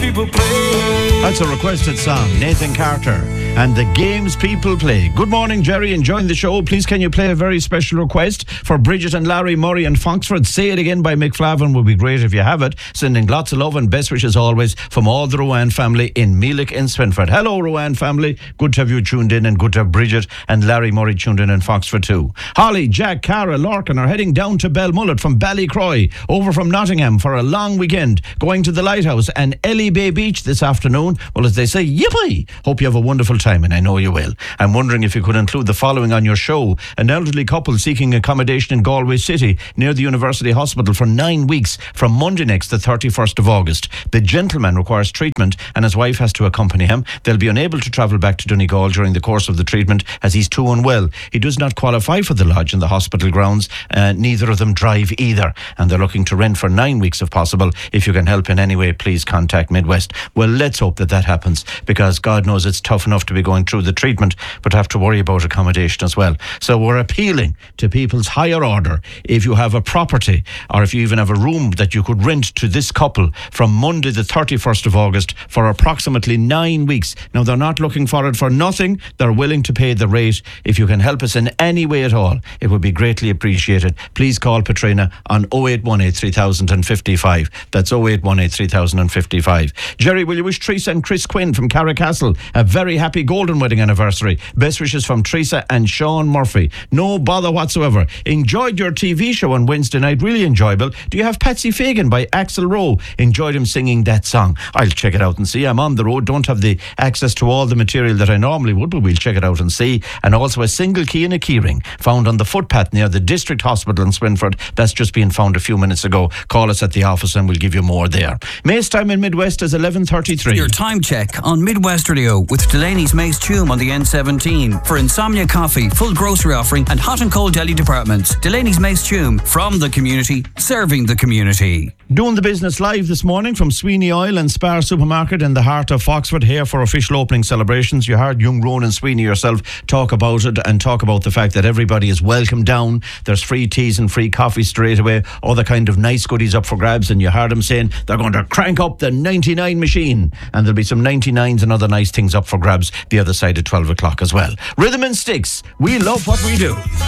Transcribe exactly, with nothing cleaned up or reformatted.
people play. That's a requested song, Nathan Carter and the games people play. Good morning, Jerry. Enjoying the show. Please, can you play a very special request for Bridget and Larry Murray and Foxford? Say It Again by Mick Flavin would be great if you have it. Sending lots of love and best wishes always from all the Rowan family in Meelick in Swinford. Hello, Rowan family. Good to have you tuned in, and good to have Bridget and Larry Murray tuned in in Foxford too. Holly, Jack, Cara, Larkin are heading down to Belmullet from Ballycroy, over from Nottingham for a long weekend, going to the Lighthouse and Ellie Bay Beach this afternoon. Well, as they say, yippee! Hope you have a wonderful time, and I know you will. I'm wondering if you could include the following on your show. An elderly couple seeking accommodation in Galway City near the University Hospital for nine weeks from Monday next, the thirty-first of August. The gentleman requires treatment and his wife has to accompany him. They'll be unable to travel back to Donegal during the course of the treatment as he's too unwell. He does not qualify for the lodge in the hospital grounds. Uh, neither of them drive either, and they're looking to rent for nine weeks if possible. If you can help in any way, please contact Midwest. Well, let's hope that that happens, because God knows it's tough enough to be going through the treatment, but have to worry about accommodation as well. So we're appealing to people's higher order. If you have a property, or if you even have a room that you could rent to this couple from Monday the thirty-first of August for approximately nine weeks. Now, they're not looking for it for nothing. They're willing to pay the rate. If you can help us in any way at all, it would be greatly appreciated. Please call Patrina on oh eight one eight, three thousand fifty-five. That's oh eight one eight, three thousand fifty-five. Jerry, will you wish Teresa and Chris Quinn from Carricastle a very happy golden wedding anniversary? Best wishes from Teresa and Sean Murphy. No bother whatsoever. Enjoyed your T V show on Wednesday night. Really enjoyable. Do you have Patsy Fagan by Axl Rowe? Enjoyed him singing that song. I'll check it out and see. I'm on the road. Don't have the access to all the material that I normally would, but we'll check it out and see. And also a single key and a keyring found on the footpath near the District Hospital in Swinford. That's just been found a few minutes ago. Call us at the office and we'll give you more there. Mace time in Midwest is eleven thirty-three. Your time check on Midwest Radio with Delaney's Mace Tume on the N seventeen. For Insomnia Coffee, full grocery offering and hot and cold deli departments. Delaney's Mace Tume, from the community, serving the community. Doing the business live this morning from Sweeney Oil and Spar Supermarket in the heart of Foxford, here for official opening celebrations. You heard young Ronan Sweeney yourself talk about it, and talk about the fact that everybody is welcome down. There's free teas and free coffee straight away, other kind of nice goodies up for grabs, and you heard him saying they're going to crank up the ninety-nine machine, and there'll be some ninety-nines and other nice things up for grabs the other side at twelve o'clock as well. Rhythm and Sticks, we love what we do.